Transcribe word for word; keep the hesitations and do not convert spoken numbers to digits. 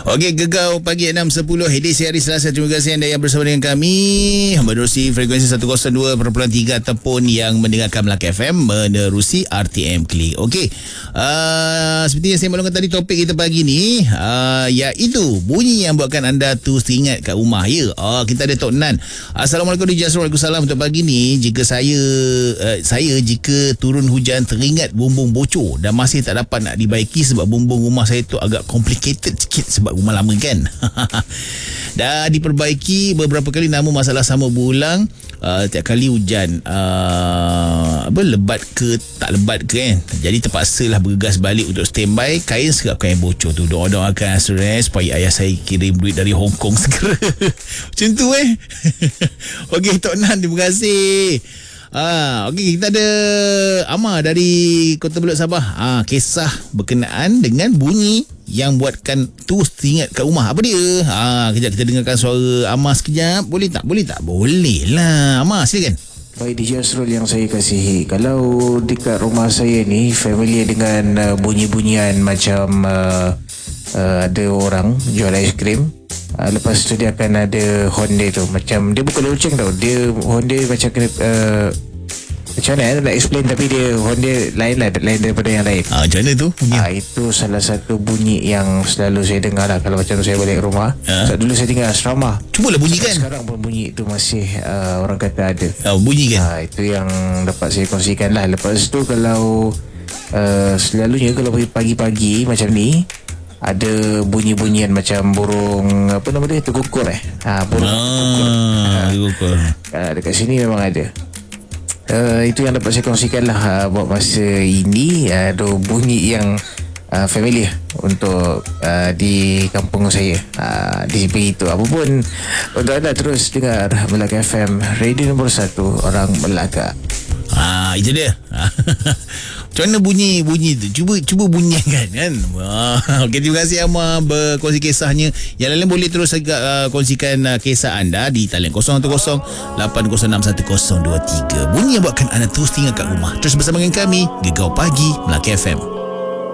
Okey, Gegau pagi enam sepuluh edisi hari Selasa. Terima kasih anda yang bersama dengan kami menerusi frekuensi seratus dua perpuluhan tiga ataupun yang mendengarkan Melaka F M menerusi R T M Klik. Okey, uh, seperti yang saya maklumkan tadi, topik kita pagi ni uh, iaitu bunyi yang buatkan anda tu teringat kat rumah. Ya, uh, kita ada Tok Nan. Assalamualaikum D J. Waalaikumsalam. Untuk pagi ni, jika saya uh, saya jika turun hujan teringat bumbung bocor dan masih tak dapat nak dibaiki sebab bumbung rumah saya tu agak complicated sikit sebab rumah lama kan. Dah diperbaiki beberapa kali namun masalah sama berulang. Uh, tiap kali hujan uh, apa lebat ke tak lebat ke kan, jadi terpaksalah bergegas balik untuk standby kain serap kain bocor tu. Doa-doakan Asrul supaya ayah saya kirim duit dari Hong Kong segera. Macam tu eh. Okey Tok Nan, terima kasih. Ah, okey, kita ada Amar dari Kota Belud, Sabah. Ah, kisah berkenaan dengan bunyi yang buatkan terus teringat kat rumah. Apa dia? Ah, kejap kita dengarkan suara Amar sekejap. Boleh tak? Boleh tak? Boleh lah. Amar, silakan. Baik, D J Asrul yang saya kasihi, kalau dekat rumah saya ni familiar dengan uh, bunyi-bunyian macam uh, uh, ada orang jual aiskrim. Uh, lepas tu dia akan ada honda tu, macam dia bukan loceng tau, dia honda macam kena uh, macam mana nak explain, tapi dia honda lain lah, lain daripada yang lain. Ah, macam mana tu? Ah, itu salah satu bunyi yang selalu saya dengar lah kalau macam saya balik rumah. Ha? So, dulu saya tinggal asrama. Cubalah bunyikan. Sekarang pun bunyi itu masih uh, orang kata ada. Oh, bunyi kan? Ah, itu yang dapat saya kongsikan lah. Lepas tu kalau uh, selalunya kalau pagi-pagi macam ni ada bunyi-bunyian macam burung apa nama dia, terkukur eh. Ha, burung ah, terkukur. Ha, dekat sini memang ada. Uh, itu yang dapat saya kongsikan lah uh, buat masa ini. Uh, ada bunyi yang uh, familiar untuk uh, di kampung saya. Uh, di situ apa pun untuk anda terus dengar Melaka F M, radio nombor satu orang Melaka. Ah, itu dia. Macam mana bunyi bunyi tu? Cuba cuba bunyikan kan. Ah, okey, terima kasih Amar berkongsi kisahnya. Yang lain boleh terus agak uh, kongsikan uh, kisah anda di talian kosong satu kosong lapan kosong enam satu kosong dua tiga. Bunyi yang buatkan anda terus tinggal kat rumah. Terus bersama dengan kami, Gegau Pagi Melaka F M.